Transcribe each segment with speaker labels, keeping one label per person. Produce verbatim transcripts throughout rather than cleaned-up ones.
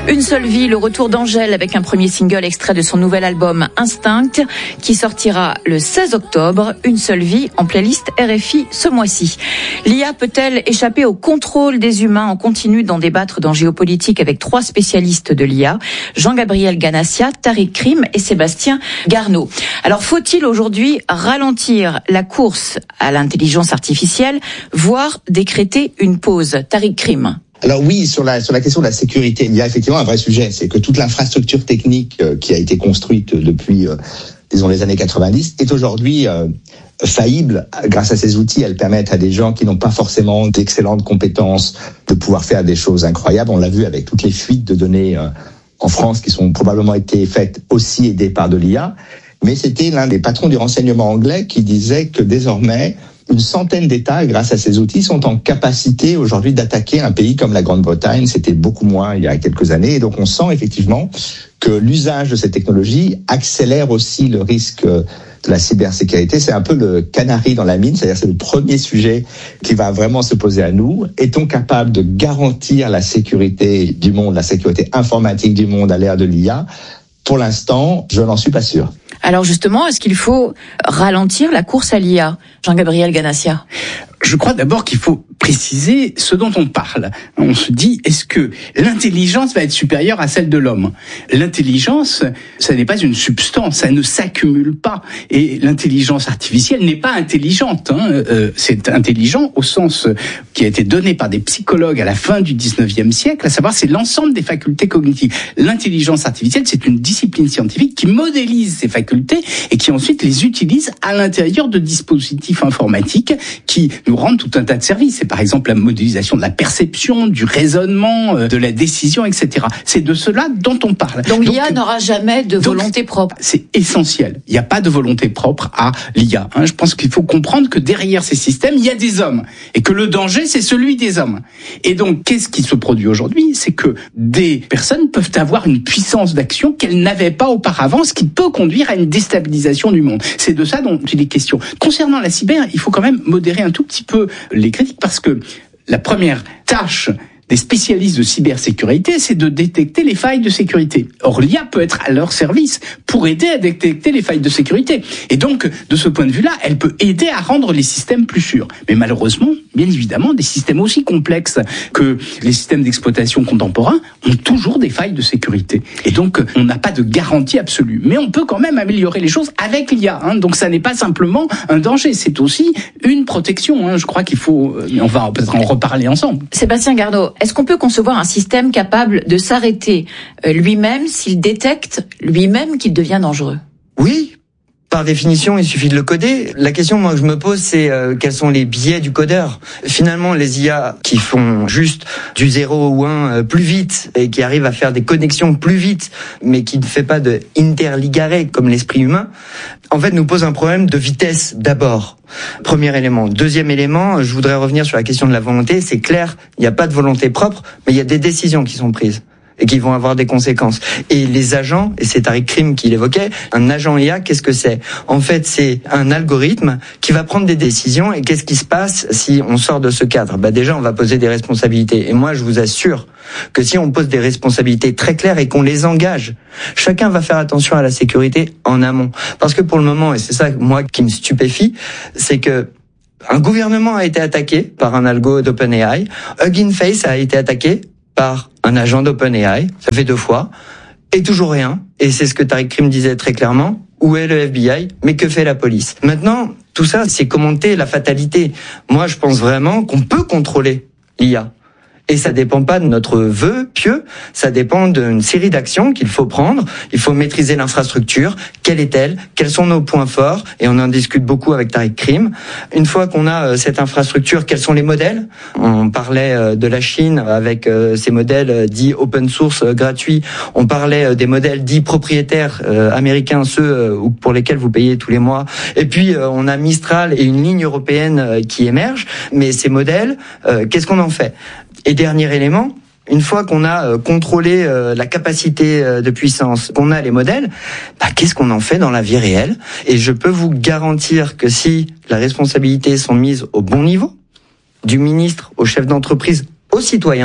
Speaker 1: Une seule vie, le retour d'Angèle avec un premier single extrait de son nouvel album Instinct qui sortira le seize octobre. Une seule vie en playlist R F I ce mois-ci. L'I A peut-elle échapper au contrôle des humains? On continue d'en débattre dans Géopolitique avec trois spécialistes de l'I A, Jean-Gabriel Ganassia, Tariq Krim et Sébastien Garneau. Alors faut-il aujourd'hui ralentir la course à l'intelligence artificielle, voire décréter une pause? Tariq Krim.
Speaker 2: Alors oui, sur la sur la question de la sécurité, il y a effectivement un vrai sujet, c'est que toute l'infrastructure technique euh, qui a été construite depuis, euh, disons, les années quatre-vingt-dix est aujourd'hui euh, faillible. Grâce à ces outils, elles permettent à des gens qui n'ont pas forcément d'excellentes compétences de pouvoir faire des choses incroyables. On l'a vu avec toutes les fuites de données euh, en France qui sont probablement été faites aussi aidées par de l'I A. Mais c'était l'un des patrons du renseignement anglais qui disait que désormais, une centaine d'États, grâce à ces outils, sont en capacité aujourd'hui d'attaquer un pays comme la Grande-Bretagne. C'était beaucoup moins il y a quelques années. Et donc on sent effectivement que l'usage de ces technologies accélère aussi le risque de la cybersécurité. C'est un peu le canari dans la mine, c'est-à-dire c'est le premier sujet qui va vraiment se poser à nous. Est-on capable de garantir la sécurité du monde, la sécurité informatique du monde à l'ère de l'I A? Pour l'instant, je n'en suis pas sûr.
Speaker 1: Alors justement, est-ce qu'il faut ralentir la course à l'I A? Jean-Gabriel Ganassia.
Speaker 3: Je crois d'abord qu'il faut préciser ce dont on parle. On se dit, est-ce que l'intelligence va être supérieure à celle de l'homme? L'intelligence, ça n'est pas une substance, ça ne s'accumule pas. Et l'intelligence artificielle n'est pas intelligente. Hein. Euh, c'est intelligent au sens qui a été donné par des psychologues à la fin du dix-neuvième siècle, à savoir c'est l'ensemble des facultés cognitives. L'intelligence artificielle, c'est une discipline scientifique qui modélise ces facultés et qui ensuite les utilise à l'intérieur de dispositifs informatiques qui nous rendent tout un tas de services. C'est par exemple la modélisation de la perception, du raisonnement, de la décision, et cetera. C'est de cela dont on parle.
Speaker 1: Donc, donc l'I A n'aura jamais de volonté propre.
Speaker 3: C'est essentiel. Il n'y a pas de volonté propre à l'I A. Hein. Je pense qu'il faut comprendre que derrière ces systèmes, il y a des hommes. Et que le danger, c'est celui des hommes. Et donc, qu'est-ce qui se produit aujourd'hui? C'est que des personnes peuvent avoir une puissance d'action qu'elles n'avaient pas auparavant, ce qui peut conduire à une déstabilisation du monde. C'est de ça dont il est question. Concernant la cyber, il faut quand même modérer un tout petit peu les critiques parce que la première tâche des spécialistes de cybersécurité, c'est de détecter les failles de sécurité. Or, l'I A peut être à leur service pour aider à détecter les failles de sécurité. Et donc, de ce point de vue-là, elle peut aider à rendre les systèmes plus sûrs. Mais malheureusement, bien évidemment, des systèmes aussi complexes que les systèmes d'exploitation contemporains ont toujours des failles de sécurité. Et donc, on n'a pas de garantie absolue. Mais on peut quand même améliorer les choses avec l'I A. Hein. Donc, ça n'est pas simplement un danger, c'est aussi une protection. Hein. Je crois qu'il faut... On va peut-être en reparler ensemble.
Speaker 1: Sébastien Garneau, est-ce qu'on peut concevoir un système capable de s'arrêter lui-même s'il détecte lui-même qu'il devient dangereux?
Speaker 4: Oui. Par définition, il suffit de le coder. La question, moi, que je me pose, c'est euh, quels sont les biais du codeur. Finalement, les I A qui font juste du zéro au un euh, plus vite et qui arrivent à faire des connexions plus vite, mais qui ne fait pas de interligare comme l'esprit humain, en fait, nous pose un problème de vitesse d'abord. Premier élément. Deuxième élément, je voudrais revenir sur la question de la volonté. C'est clair, il n'y a pas de volonté propre, mais il y a des décisions qui sont prises et qui vont avoir des conséquences. Et les agents, et c'est Tariq Krim qui l'évoquait, un agent I A, qu'est-ce que c'est? En fait, c'est un algorithme qui va prendre des décisions, et qu'est-ce qui se passe si on sort de ce cadre? Bah déjà, on va poser des responsabilités. Et moi, je vous assure que si on pose des responsabilités très claires et qu'on les engage, chacun va faire attention à la sécurité en amont. Parce que pour le moment, et c'est ça, moi, qui me stupéfie, c'est que un gouvernement a été attaqué par un algo d'OpenAI, Hugging Face a été attaqué par un agent d'OpenAI, ça fait deux fois, et toujours rien. Et c'est ce que Tariq Krim disait très clairement. Où est le F B I? Mais que fait la police? Maintenant, tout ça, c'est commenter la fatalité. Moi, je pense vraiment qu'on peut contrôler l'I A. Et ça dépend pas de notre vœu pieux, ça dépend d'une série d'actions qu'il faut prendre. Il faut maîtriser l'infrastructure. Quelle est-elle? Quels sont nos points forts? Et on en discute beaucoup avec Tariq Krim. Une fois qu'on a cette infrastructure, quels sont les modèles? On parlait de la Chine avec ces modèles dits open source gratuits. On parlait des modèles dits propriétaires américains, ceux pour lesquels vous payez tous les mois. Et puis on a Mistral et une ligne européenne qui émerge. Mais ces modèles, qu'est-ce qu'on en fait? Et dernier élément, une fois qu'on a contrôlé la capacité de puissance, qu'on a les modèles, bah, qu'est-ce qu'on en fait dans la vie réelle? Et je peux vous garantir que si les responsabilités sont mises au bon niveau, du ministre au chef d'entreprise, aux citoyens,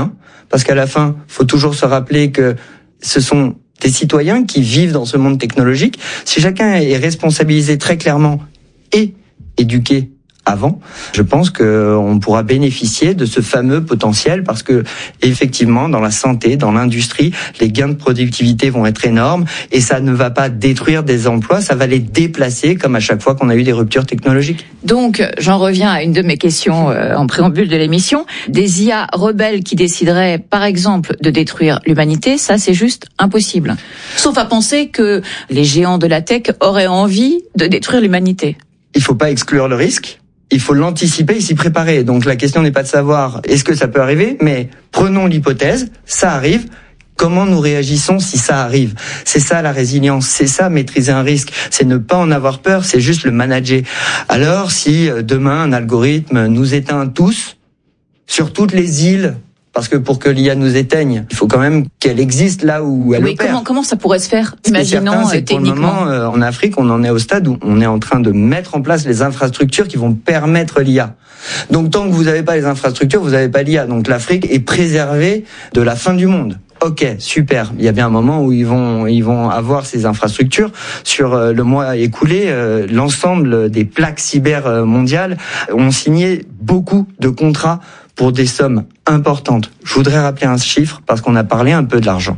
Speaker 4: parce qu'à la fin, faut toujours se rappeler que ce sont des citoyens qui vivent dans ce monde technologique. Si chacun est responsabilisé très clairement et éduqué avant, je pense qu'on pourra bénéficier de ce fameux potentiel parce que, effectivement, dans la santé, dans l'industrie, les gains de productivité vont être énormes et ça ne va pas détruire des emplois, ça va les déplacer comme à chaque fois qu'on a eu des ruptures technologiques.
Speaker 1: Donc, j'en reviens à une de mes questions euh, en préambule de l'émission. Des I A rebelles qui décideraient, par exemple, de détruire l'humanité, ça c'est juste impossible. Sauf à penser que les géants de la tech auraient envie de détruire l'humanité.
Speaker 4: Il faut pas exclure le risque. Il faut l'anticiper et s'y préparer. Donc la question n'est pas de savoir est-ce que ça peut arriver, mais prenons l'hypothèse, ça arrive. Comment nous réagissons si ça arrive? C'est ça la résilience, c'est ça maîtriser un risque, c'est ne pas en avoir peur, c'est juste le manager. Alors si demain un algorithme nous éteint tous sur toutes les îles, parce que pour que l'I A nous éteigne, il faut quand même qu'elle existe là où elle
Speaker 1: oui,
Speaker 4: opère.
Speaker 1: Comment, comment ça pourrait se faire? Imaginons
Speaker 4: certain,
Speaker 1: techniquement.
Speaker 4: Pour le moment, euh, en Afrique, on en est au stade où on est en train de mettre en place les infrastructures qui vont permettre l'I A. Donc tant que vous n'avez pas les infrastructures, vous n'avez pas l'I A. Donc l'Afrique est préservée de la fin du monde. Ok, super. Il y a bien un moment où ils vont ils vont avoir ces infrastructures. Sur euh, le mois écoulé, euh, l'ensemble des plaques cyber mondiales ont signé beaucoup de contrats pour des sommes importantes. Je voudrais rappeler un chiffre parce qu'on a parlé un peu de l'argent.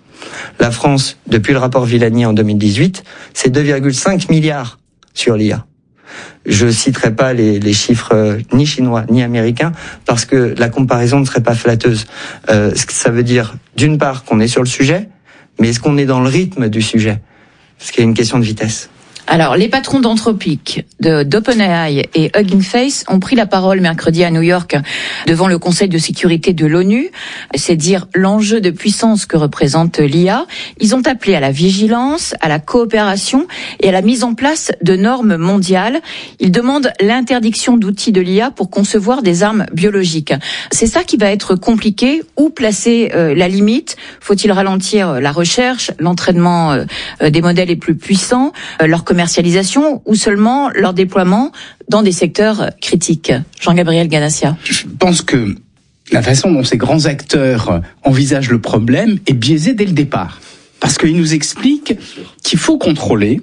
Speaker 4: La France, depuis le rapport Villani en deux mille dix-huit, c'est deux virgule cinq milliards sur l'I A. Je citerai pas les, les chiffres euh, ni chinois ni américains parce que la comparaison ne serait pas flatteuse. Euh, ça veut dire d'une part qu'on est sur le sujet, mais est-ce qu'on est dans le rythme du sujet? Parce qu'il y a une question de vitesse.
Speaker 1: Alors, les patrons d'Anthropic, de, d'OpenAI et Hugging Face ont pris la parole mercredi à New York devant le Conseil de sécurité de l'ONU. C'est dire l'enjeu de puissance que représente l'I A. Ils ont appelé à la vigilance, à la coopération et à la mise en place de normes mondiales. Ils demandent l'interdiction d'outils de l'I A pour concevoir des armes biologiques. C'est ça qui va être compliqué. Où placer euh, la limite? Faut-il ralentir la recherche, l'entraînement euh, des modèles les plus puissants, euh, leur commercialisation ou seulement leur déploiement dans des secteurs critiques? Jean-Gabriel Ganassia.
Speaker 3: Je pense que la façon dont ces grands acteurs envisagent le problème est biaisée dès le départ. Parce qu'ils nous expliquent qu'il faut contrôler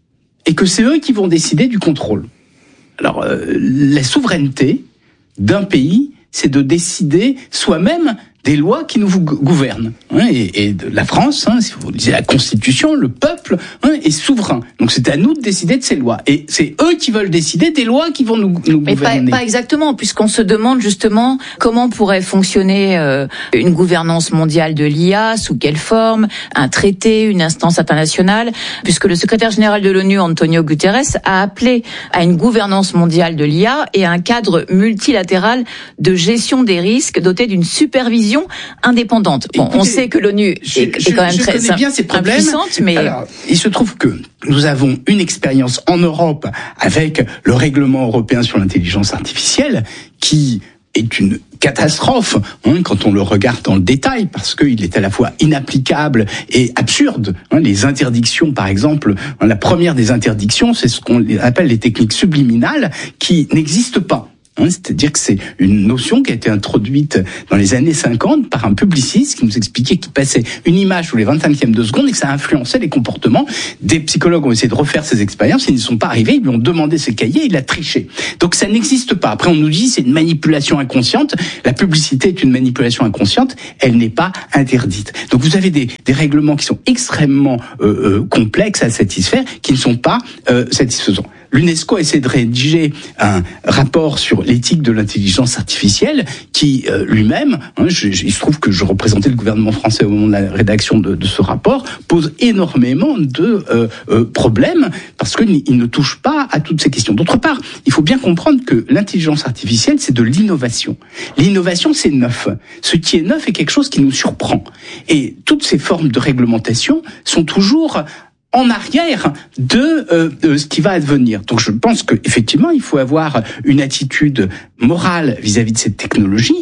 Speaker 3: et que c'est eux qui vont décider du contrôle. Alors, euh, la souveraineté d'un pays, c'est de décider soi-même des lois qui nous gouvernent. Hein, et, et de la France, hein, si vous lisez la Constitution, le peuple hein, est souverain. Donc c'est à nous de décider de ces lois. Et c'est eux qui veulent décider des lois qui vont nous, nous
Speaker 1: Mais
Speaker 3: gouverner.
Speaker 1: Mais pas, pas exactement, puisqu'on se demande justement comment pourrait fonctionner euh, une gouvernance mondiale de l'I A, sous quelle forme, un traité, une instance internationale, puisque le secrétaire général de l'ONU, Antonio Guterres, a appelé à une gouvernance mondiale de l'I A et à un cadre multilatéral de gestion des risques doté d'une supervision indépendante. Bon, Écoutez, on sait que l'ONU est,
Speaker 3: je,
Speaker 1: est quand même
Speaker 3: je
Speaker 1: très
Speaker 3: bien ces problèmes.
Speaker 1: impuissante, mais...
Speaker 3: Alors, il se trouve que nous avons une expérience en Europe avec le règlement européen sur l'intelligence artificielle qui est une catastrophe hein, quand on le regarde dans le détail, parce qu'il est à la fois inapplicable et absurde. Hein, les interdictions, par exemple, hein, la première des interdictions, c'est ce qu'on appelle les techniques subliminales, qui n'existent pas. Hein, c'est-à-dire que c'est une notion qui a été introduite dans les années cinquante par un publiciste qui nous expliquait qu'il passait une image tous les vingt-cinquièmes de seconde et que ça influençait les comportements. Des psychologues ont essayé de refaire ces expériences, ils n'y sont pas arrivés, ils lui ont demandé ses cahiers, il a triché. Donc ça n'existe pas. Après on nous dit c'est une manipulation inconsciente, la publicité est une manipulation inconsciente, elle n'est pas interdite. Donc vous avez des, des règlements qui sont extrêmement euh, euh, complexes à satisfaire, qui ne sont pas euh, satisfaisants. L'UNESCO essaie de rédiger un rapport sur l'éthique de l'intelligence artificielle qui, euh, lui-même, hein, je, je, il se trouve que je représentais le gouvernement français au moment de la rédaction de, de ce rapport, pose énormément de euh, euh, problèmes parce qu'il ne touche pas à toutes ces questions. D'autre part, il faut bien comprendre que l'intelligence artificielle, c'est de l'innovation. L'innovation, c'est neuf. Ce qui est neuf est quelque chose qui nous surprend. Et toutes ces formes de réglementation sont toujours en arrière de, euh, de ce qui va advenir. Donc je pense qu'effectivement, il faut avoir une attitude morale vis-à-vis de cette technologie,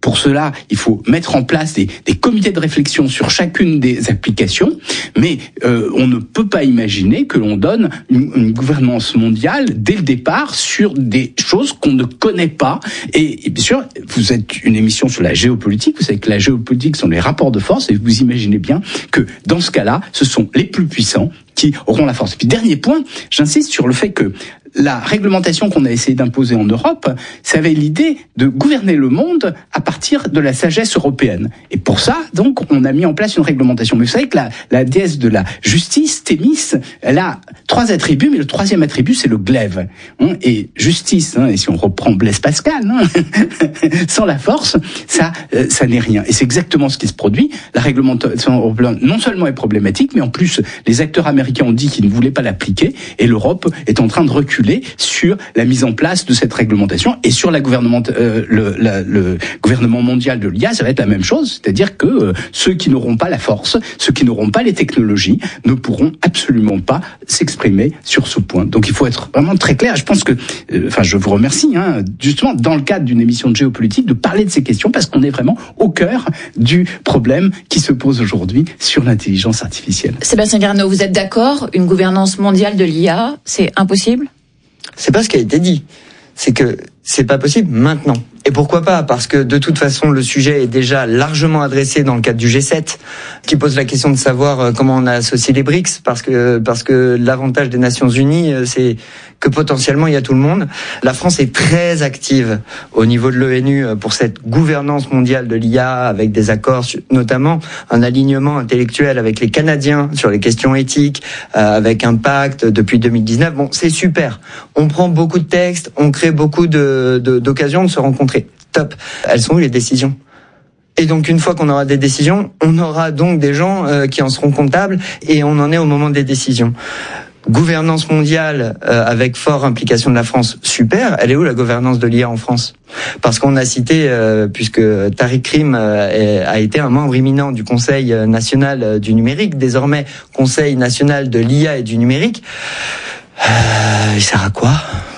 Speaker 3: Pour cela, il faut mettre en place des, des comités de réflexion sur chacune des applications, mais euh, on ne peut pas imaginer que l'on donne une, une gouvernance mondiale dès le départ sur des choses qu'on ne connaît pas. Et, et bien sûr, vous êtes une émission sur la géopolitique, vous savez que la géopolitique sont les rapports de force, et vous imaginez bien que dans ce cas-là, ce sont les plus puissants qui auront la force. Et puis dernier point, j'insiste sur le fait que la réglementation qu'on a essayé d'imposer en Europe, ça avait l'idée de gouverner le monde à partir de la sagesse européenne. Et pour ça, donc, on a mis en place une réglementation. Mais vous savez que la, la déesse de la justice, Thémis, elle a trois attributs, mais le troisième attribut, c'est le glaive. Et justice, hein, et si on reprend Blaise Pascal, hein, sans la force, ça, euh, ça n'est rien. Et c'est exactement ce qui se produit. La réglementation européenne, non seulement est problématique, mais en plus, les acteurs américains ont dit qu'ils ne voulaient pas l'appliquer, et l'Europe est en train de reculer sur la mise en place de cette réglementation, et sur la gouvernement, euh, le, la, le gouvernement mondial de l'I A, ça va être la même chose, c'est-à-dire que euh, ceux qui n'auront pas la force, ceux qui n'auront pas les technologies, ne pourront absolument pas s'exprimer sur ce point. Donc il faut être vraiment très clair. Je pense que, euh, enfin, je vous remercie, hein, justement, dans le cadre d'une émission de géopolitique, de parler de ces questions, parce qu'on est vraiment au cœur du problème qui se pose aujourd'hui sur l'intelligence artificielle.
Speaker 1: Sébastien Garneau, vous êtes d'accord? Une gouvernance mondiale de l'I A, c'est impossible?
Speaker 4: C'est pas ce qui a été dit. C'est que c'est pas possible maintenant. Et pourquoi pas? Parce que de toute façon, le sujet est déjà largement adressé dans le cadre du G sept, qui pose la question de savoir comment on a associé les BRICS, parce que parce que l'avantage des Nations Unies, c'est que potentiellement il y a tout le monde. La France est très active au niveau de l'O N U pour cette gouvernance mondiale de l'I A, avec des accords, notamment un alignement intellectuel avec les Canadiens sur les questions éthiques, euh, avec un pacte depuis deux mille dix-neuf. Bon, c'est super. On prend beaucoup de textes, on crée beaucoup de, de d'occasions de se rencontrer. Top. Elles sont où les décisions? Et donc une fois qu'on aura des décisions, on aura donc des gens euh, qui en seront comptables, et on en est au moment des décisions. Gouvernance mondiale euh, avec fort implication de la France, super. Elle est où la gouvernance de l'I A en France? Parce qu'on a cité, euh, puisque Tariq Krim euh, a été un membre éminent du Conseil national du numérique, désormais Conseil national de l'I A et du numérique. Euh, il sert à quoi?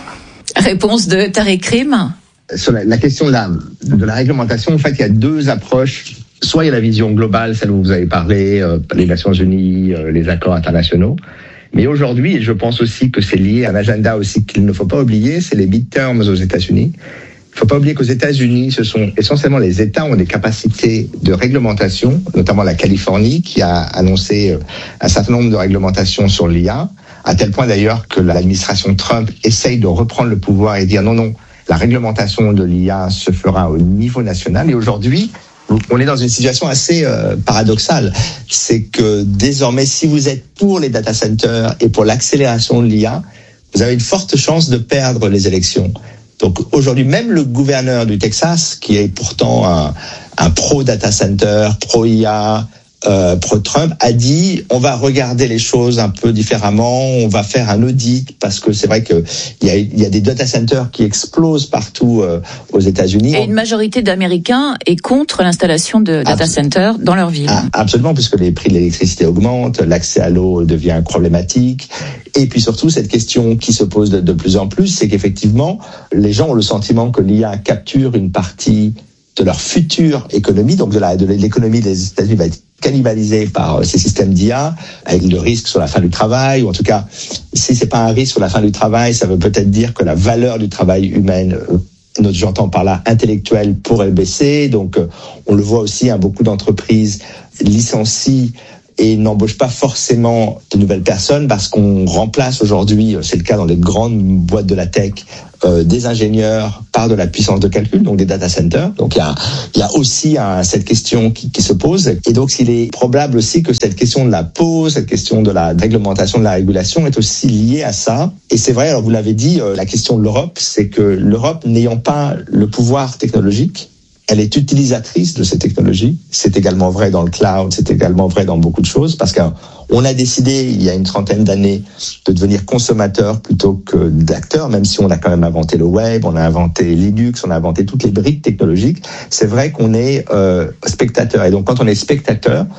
Speaker 1: Réponse de Tariq Krim.
Speaker 2: Sur la, la question de la, de la réglementation, en fait, il y a deux approches. Soit il y a la vision globale, celle où vous avez parlé, euh, les Nations Unies, euh, les accords internationaux. Mais aujourd'hui, et je pense aussi que c'est lié à un agenda aussi qu'il ne faut pas oublier, c'est les midterms aux États-Unis. Il ne faut pas oublier qu'aux États-Unis, ce sont essentiellement les États ont des capacités de réglementation, notamment la Californie, qui a annoncé un certain nombre de réglementations sur l'I A, à tel point d'ailleurs que l'administration Trump essaye de reprendre le pouvoir et dire non, non, la réglementation de l'I A se fera au niveau national. Et aujourd'hui, on est dans une situation assez euh, paradoxale. C'est que désormais, si vous êtes pour les data centers et pour l'accélération de l'I A, vous avez une forte chance de perdre les élections. Donc aujourd'hui, même le gouverneur du Texas, qui est pourtant un, un pro-data center, pro-I A, Euh, pro-Trump, a dit on va regarder les choses un peu différemment, on va faire un audit, parce que c'est vrai que il y a, il y a des data centers qui explosent partout euh, aux États-Unis.
Speaker 1: Et une majorité d'Américains est contre l'installation de data centers dans leur ville.
Speaker 2: Ah, absolument, puisque les prix de l'électricité augmentent, l'accès à l'eau devient problématique, et puis surtout cette question qui se pose de, de plus en plus, c'est qu'effectivement les gens ont le sentiment que l'I A capture une partie de leur future économie, donc de la de l'économie des États-Unis va être cannibalisée par ces systèmes d'I A, avec le risque sur la fin du travail, ou en tout cas, si c'est pas un risque sur la fin du travail, ça veut peut-être dire que la valeur du travail humain, euh, j'entends par là intellectuelle, pourrait baisser. Donc, euh, on le voit aussi, hein, beaucoup d'entreprises licencient et n'embauche pas forcément de nouvelles personnes, parce qu'on remplace aujourd'hui, c'est le cas dans les grandes boîtes de la tech, euh, des ingénieurs par de la puissance de calcul, donc des data centers. Donc il y a, il y a aussi un, cette question qui, qui se pose. Et donc il est probable aussi que cette question de la pause, cette question de la réglementation, de la régulation est aussi liée à ça. Et c'est vrai, alors vous l'avez dit, euh, la question de l'Europe, c'est que l'Europe, n'ayant pas le pouvoir technologique, elle est utilisatrice de ces technologies. C'est également vrai dans le cloud, c'est également vrai dans beaucoup de choses, parce qu'on a décidé, il y a une trentaine d'années, de devenir consommateur plutôt que d'acteur, même si on a quand même inventé le web, on a inventé Linux, on a inventé toutes les briques technologiques. C'est vrai qu'on est euh, spectateur. Et donc, quand on est spectateur,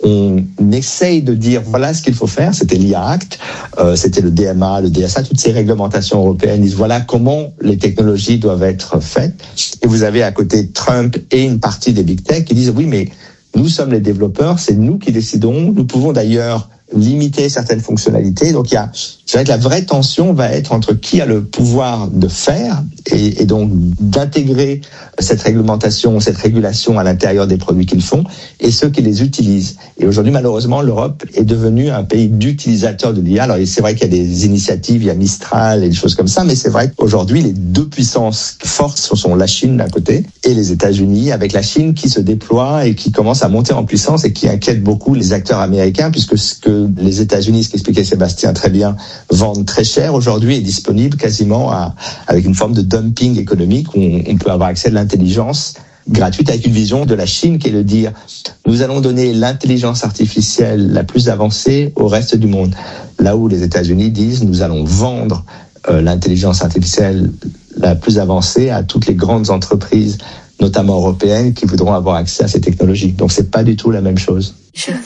Speaker 2: on essaye de dire voilà ce qu'il faut faire. C'était l'I A Act, euh, c'était le D M A, le D S A, toutes ces réglementations européennes disent voilà comment les technologies doivent être faites. Et vous avez à côté Trump et une partie des big tech qui disent oui mais nous sommes les développeurs, c'est nous qui décidons. Nous pouvons d'ailleurs limiter certaines fonctionnalités. Donc il y a, je dirais que la vraie tension va être entre qui a le pouvoir de faire et, et donc d'intégrer cette réglementation, cette régulation à l'intérieur des produits qu'ils font et ceux qui les utilisent. Et aujourd'hui, malheureusement, l'Europe est devenue un pays d'utilisateurs de l'I A. Alors c'est vrai qu'il y a des initiatives, il y a Mistral et des choses comme ça, mais c'est vrai qu'aujourd'hui, les deux puissances fortes sont la Chine d'un côté et les États-Unis, avec la Chine qui se déploie et qui commence à monter en puissance et qui inquiète beaucoup les acteurs américains, puisque ce que les États-Unis, ce qu'expliquait Sébastien très bien, vendent très cher aujourd'hui est disponible quasiment à, avec une forme de dumping économique où on, on peut avoir accès à l'intelligence gratuite avec une vision de la Chine qui est de dire nous allons donner l'intelligence artificielle la plus avancée au reste du monde. Là où les États-Unis disent nous allons vendre euh, l'intelligence artificielle la plus avancée à toutes les grandes entreprises, notamment européennes, qui voudront avoir accès à ces technologies. Donc c'est pas du tout la même chose.